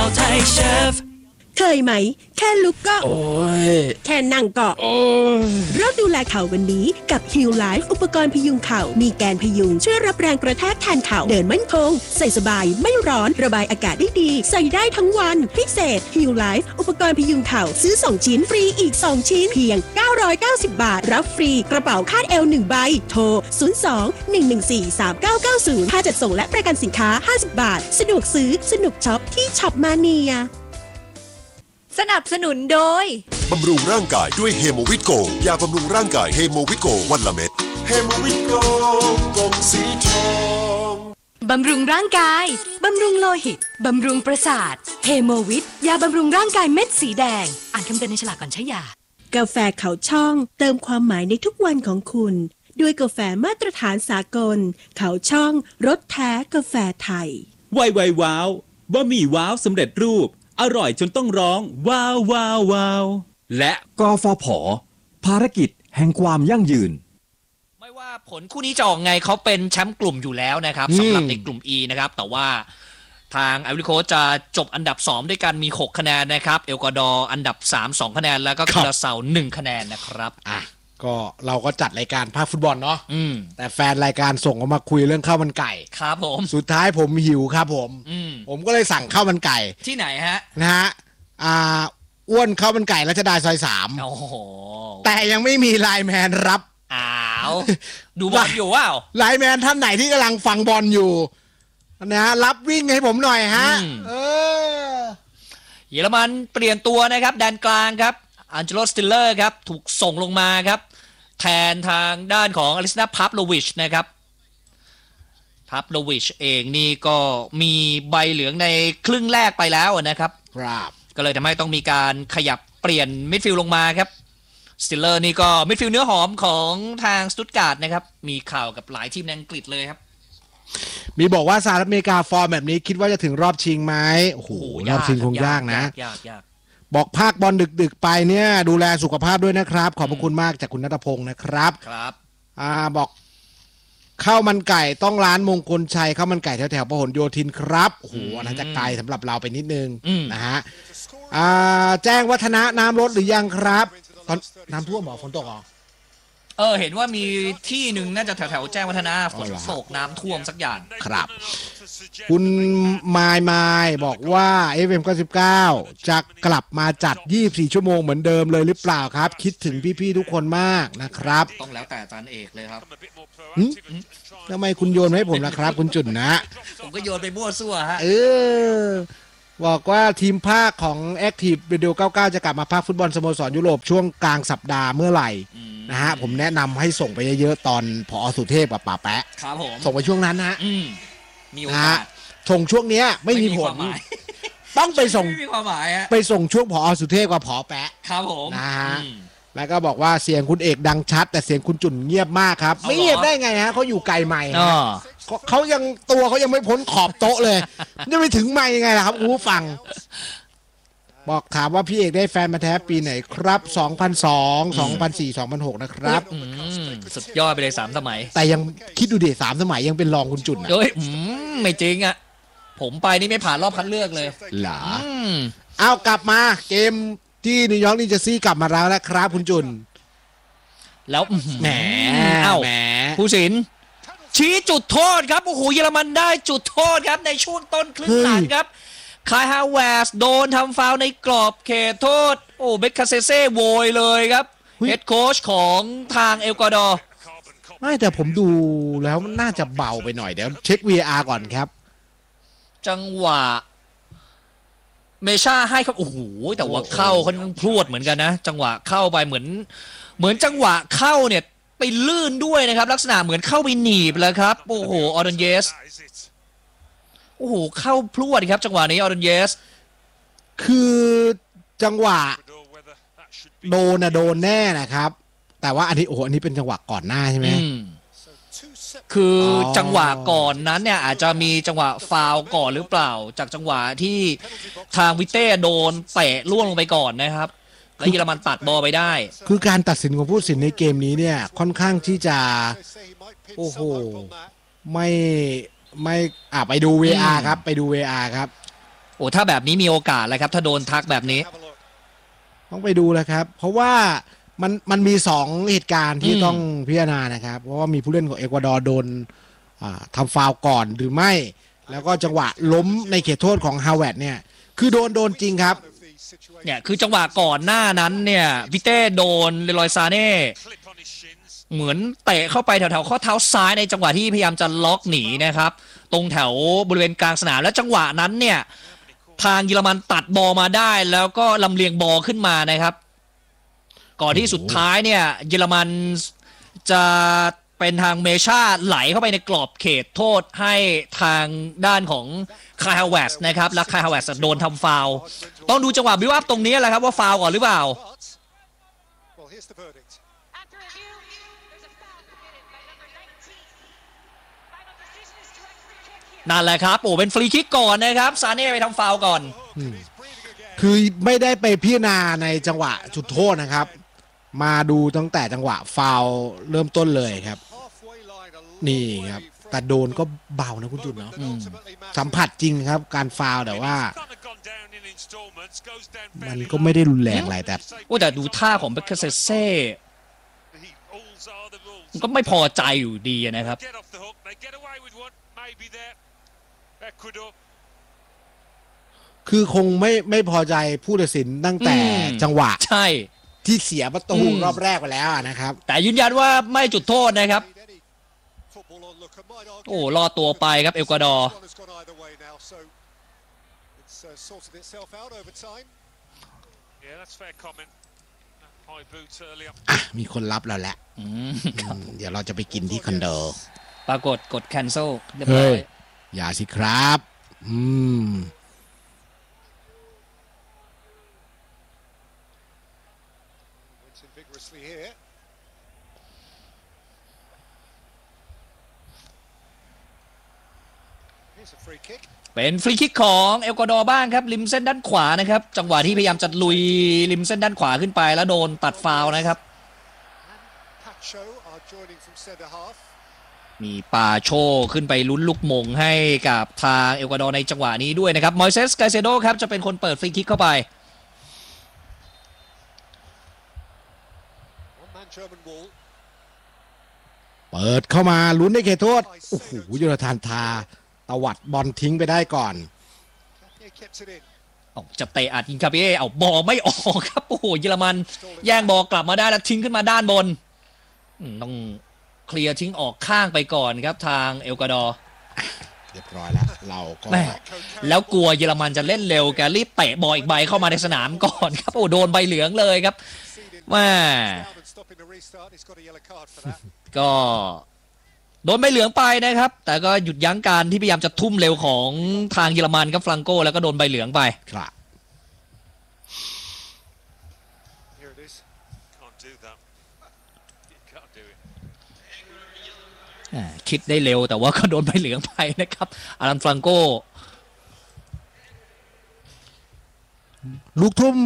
าวไทยเชฟเคยไหมแค่ลุกก็โอ้ยแค่นั่งก็โอ้ยเริ่มดูแลเข่าวันนี้กับ Heal Life อุปกรณ์พยุงเข่ามีแกนพยุงช่วยรับแรงกระแทกแทนเข่าเดินมั่นคงใส่สบายไม่ร้อนระบายอากาศได้ดีใส่ได้ทั้งวันพิเศษ Heal Life อุปกรณ์พยุงเข่าซื้อ2ชิ้นฟรีอีก2ชิ้นเพียง990 บาทรับฟรีกระเป๋าคาดเอว1ใบโทร02-114-3990ค่าจัดส่งและประกันสินค้า50 บาทสะดวกซื้อสนุกช็อปที่ช็อปมาเนียสนับสนุนโดยบำรุงร่างกายด้วยเฮโมวิตโกยาบำรุงร่างกายเฮโมวิตโกวันละเม็ดเฮโมวิตโกกล่องสีทองบำรุงร่างกายบำรุงโลหิตบำรุงประสาทเฮโมวิตยาบำรุงร่างกายเม็ดสีแดงอ่านคำเตือนในฉลากก่อนใช้ยากาแฟเขาช่องเติมความหมายในทุกวันของคุณด้วยกาแฟมาตรฐานสากลเขาช่องรสแท้กาแฟไทยไวว้าวบะหมี่ว้าวสำเร็จรูปอร่อยจนต้องร้องว้าวว้าวว้าวและกฟผ.ภารกิจแห่งความยั่งยืนไม่ว่าผลคู่นี้จะออกไงเขาเป็นแชมป์กลุ่มอยู่แล้วนะครับสำหรับในกลุ่ม E นะครับแต่ว่าทางไอวอรี่โคสต์จะจบอันดับ2ด้วยกันมี6คะแนนนะครับเอลกวาดอร์อันดับ3 2คะแนนแล้วก็คูราเซา1คะแนนนะครับก็เราก็จัดรายการภาคฟุตบอลเนาะแต่แฟนรายการส่งมาคุยเรื่องข้าวมันไก่ครับผมสุดท้ายผมหิวครับผมก็เลยสั่งข้าวมันไก่ที่ไหนฮะนะฮะอ้วนข้าวมันไก่รัชดาซอย3 โอ้โหแต่ยังไม่มีไลน์แมนรับดูบอลอยู่ว้าวไลน์แมนท่านไหนที่กำลังฟังบอลอยู่นะฮะรับวิ่งให้ผมหน่อยฮะเยอรมันเปลี่ยนตัวนะครับแดนกลางครับอันเจโล สติลเลอร์ครับถูกส่งลงมาครับแทนทางด้านของอลิสนา พาฟโลวิชนะครับพาฟโลวิชเองนี่ก็มีใบเหลืองในครึ่งแรกไปแล้วนะครับก็เลยทำให้ต้องมีการขยับเปลี่ยนมิดฟิลด์ลงมาครับสติลเลอร์นี่ก็มิดฟิลด์เนื้อหอมของทางสตุตการ์ดนะครับมีข่าวกับหลายทีมในอังกฤษเลยครับมีบอกว่าสหรัฐอเมริกาฟอร์มแบบนี้คิดว่าจะถึงรอบชิงไหมโอ้โหรอบชิงคงยากนะยากบอกภาคบอลดึกๆไปเนี่ยดูแลสุขภาพด้วยนะครับขอบพระคุณมากจากคุณณัฐพงศ์นะครับบอกข้าวมันไก่ต้องร้านมงคลชัยข้าวมันไก่แถวๆพหลโยธินครับโอ้โหอันนั้นจะไกลสำหรับเราไปนิดนึงนะฮะแจ้งวัฒนะน้ำลดหรือยังครับตอนน้ำท่วมหรอฝนตกหรอเห็นว่ามีที่หนึ่งน่าจะแถวๆแจ้งวัฒนะฝนตกน้ำท่วมสักอย่างครับคุณมายบอกว่า FM99 จะกลับมาจัด24ชั่วโมงเหมือนเดิมเลยหรือเปล่าครับคิดถึงพี่ๆทุกคนมากนะครับต้องแล้วแต่อาจารย์เอกเลยครับทำไมคุณโยนให้ผมล่ะครับคุณจุนนะผมก็โยนไปมั่วซั่วฮะบอกว่าทีมภาคของ Active Radio 99จะกลับมาภาคฟุตบอลสโมสรยุโรปช่วงกลางสัปดาห์เมื่อไหร่นะฮะผมแนะนำให้ส่งไปเยอะๆตอนผอ.สุเทพกับป่าแปะครับผมส่งไปช่วงนั้นนะมีโอกาสส่งช่วงนี้ไม่มีผลต้องไปส่งไม่มีความหมายไปส่งช่วงผอ.สุเทพกับผอ.แปะครับผมนะฮะแล้วก็บอกว่าเสียงคุณเอกดังชัดแต่เสียงคุณจุ่นเงียบมากครับไม่เงียบได้ไงฮะเขาอยู่ไกลไมค์เขายังตัวเขายังไม่พ้นขอบโต๊ะเลยจะไปถึงไมค์ยังไงล่ะครับผู้ฟังบอกถามว่าพี่เอกได้แฟนมาแท้ปีไหนครับ2002 2004 2006นะครับสุดยอดไปเลย3สมัยแต่ยังคิดดูดิ3สมัยยังเป็นรองคุณจุ่นโอ้ยไม่จริงอ่ะผมไปนี่ไม่ผ่านรอบคัดเลือกเลยหรอเอากลับมาเกมที่นิวยอร์กนิวเจอร์ซีย์กลับมาแล้วนะครับคุณจุ่นแล้วแหมผู้สินชี้จุดโทษครับโอ้โหเยอรมันได้จุดโทษครับในช่วงต้นครึ่งหลังครับคายฮาวเวร์สโดนทำฟาวล์ในกรอบเขตโทษโอ้เบคคาเซเซ่โวยเลยครับเฮดโค้ชของทางเอลกวาดอร์ไม่แต่ผมดูแล้วน่าจะเบาไปหน่อยเดี๋ยวเช็ค VAR ก่อนครับจังหวะเมชาให้ครับโอ้โหแต่ว่าเข้าค่อนข้างพรวดเหมือนกันนะจังหวะเข้าไปเหมือนจังหวะเข้าเนี่ยไปลื่นด้วยนะครับลักษณะเหมือนเข้าไปหนีบแล้วครับโอ้โหออรันเยสโอ้โหเข้าพรวดครับจังหวะนี้ออรันเยสคือจังหวะโดนแน่นะครับแต่ว่าอันนี้เป็นจังหวะก่อนหน้าใช่ไหมคือจังหวะก่อนนั้นเนี่ยอาจจะมีจังหวะฟาวล์ก่อนหรือเปล่าจากจังหวะที่ทางวิเต้โดนเตะล่วงลงไปก่อนนะครับแล้วเยอรมันตัดบอลไปได้คือการตัดสินของผู้ตัดสินในเกมนี้เนี่ยค่อนข้างที่จะโอ้โหไม่ไปดู VR ครับไปดู VR ครับโอ้ถ้าแบบนี้มีโอกาสแล้วครับถ้าโดนทักแบบนี้ต้องไปดูแล้วครับ เพราะว่ามันมี2เหตุการณ์ที่ต้องพิจารณานะครับ เพราะว่ามีผู้เล่นของเอกวาดอร์โดนทำฟาวล์ก่อนหรือไม่ แล้วก็จังหวะล้มในเขตโทษของฮาวเวิร์ดเนี่ยคือโดนจริงครับเนี่ยคือจังหวะก่อนหน้านั้นเนี่ยวิเต้โดนเลรอยซาเน่เหมือนเตะเข้าไปแถวๆข้อเท้าซ้ายในจังหวะที่พยายามจะล็อกหนีนะครับตรงแถวบริเวณกลางสนามและจังหวะนั้นเนี่ยทางเยอรมันตัดบอลมาได้แล้วก็ลำเลียงบอลขึ้นมานะครับก่อนที่สุดท้ายเนี่ยเยอรมันจะเป็นทางเมชาไหลเข้าไปในกรอบเขตโทษให้ทางด้านของคายฮาวเวสนะครับและคายฮาวเวสโดนทำฟาวล์ต้องดูจังหวะบิวอัพตรงนี้แหละครับว่าฟาวล์ก่อนหรือเปล่านั่นแหละครับโอ้เป็นฟรีคิกก่อนนะครับซาเน่ไปทำฟาวล์ก่อนคือไม่ได้ไปพิจารณาในจังหวะจุดโทษนะครับมาดูตั้งแต่จังหวะฟาวล์เริ่มต้นเลยครับนี่ครับแต่โดนก็เบานะคุณจุนเนาะสัมผัสจริงครับการฟาวล์แต่ว่ามันก็ไม่ได้รุนแรงอะไรแต่ดูท่าของเบคเคอร์เซ่ก็ไม่พอใจอยู่ดีนะครับคือคงไม่พอใจผู้ตัดสินตั้งแต่จังหวะใช่ที่เสียประตูรอบแรกไปแล้วนะครับแต่ยืนยันว่าไม่จุดโทษนะครับโอ้รอตัวไปครับเอกวาดอร์มีคนรับเราแล้วเดี๋ยวเราจะไปกินที่คอนโดปรากฏกด cancel เรียบร้อยอย่าสิครับเป็นฟรีคิกของเอกวาดอร์บ้างครับริมเส้นด้านขวานะครับจังหวะที่พยายามจะลุยริมเส้นด้านขวาขึ้นไปแล้วโดนตัดฟาวล์นะครับมีปาโชขึ้นไปลุ้นลูกมงให้กับทางเอกวาดอร์ในจังหวะนี้ด้วยนะครับมอยเซสไกเซโดครับจะเป็นคนเปิดฟรีคิกเข้าไปเปิดเข้ามาลุ้นในเขตโทษโอ้โหโยนาธานทาตวัดบอลทิ้งไปได้ก่อนจะเตะอัดยิงคาเป้เอาบอลไม่ออกครับโอ้โหเยอรมันแย่งบอลกลับมาได้แล้วทิ้งขึ้นมาด้านบนต้องเคลียร์ทิ้งออกข้างไปก่อนครับทางเอกวาดอร์เรียบร้อยแล้วเราก็แล้วกลัวเยอรมันจะเล่นเร็วแกรีบเตะบอลอีกใบเข้ามาในสนามก่อนครับโอ้โดนใบเหลืองเลยครับว่าก็โดนใบเหลืองไปนะครับแต่ก็หยุดยั้งการที่พยายามจะทุ่มเร็วของทางเยอรมันครับฟรังโกแล้วก็โดนใบเหลืองไปครับคิดได้เร็วแต่ว่าก็โดนใบเหลืองไปนะครับอารันฟรังโกลูกทุ่ม